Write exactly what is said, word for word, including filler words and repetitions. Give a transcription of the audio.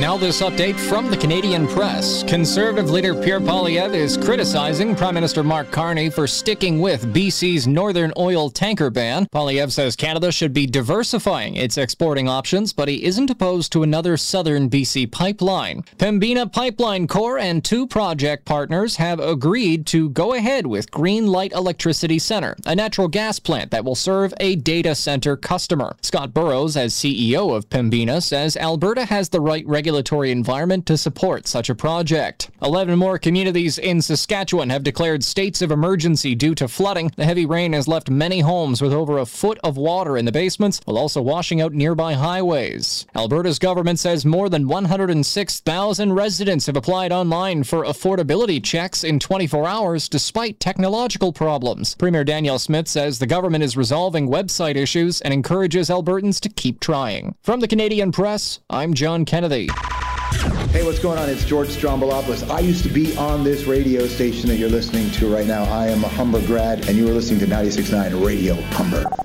Now this update from the Canadian Press. Conservative leader Pierre Poilievre is criticizing Prime Minister Mark Carney for sticking with B C's Northern oil tanker ban. Poilievre says Canada should be diversifying its exporting options, but he isn't opposed to another southern B C pipeline. Pembina Pipeline Corp and two project partners have agreed to go ahead with Green Light Electricity Centre, a natural gas plant that will serve a data center customer. Scott Burrows, as C E O of Pembina, says Alberta has the right regulatory environment to support such a project. Eleven more communities in Saskatchewan have declared states of emergency due to flooding. The heavy rain has left many homes with over a foot of water in the basements, while also washing out nearby highways. Alberta's government says more than one hundred six thousand residents have applied online for affordability checks in twenty-four hours despite technological problems. Premier Danielle Smith says the government is resolving website issues and encourages Albertans to keep trying. From the Canadian Press, I'm John Kennedy. Hey, what's going on? It's George Strombolopoulos. I used to be on this radio station that you're listening to right now. I am a Humber grad, and you are listening to ninety-six point nine Radio Humber.